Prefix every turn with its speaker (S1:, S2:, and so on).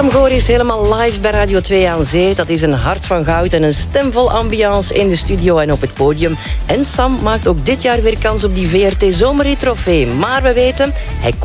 S1: Sam Goor is helemaal live bij Radio 2 aan Zee. Dat is een hart van goud en een stem vol ambiance in de studio en op het podium. En Sam maakt ook dit jaar weer kans op die VRT Zomerhit Trofee. Maar we weten, hij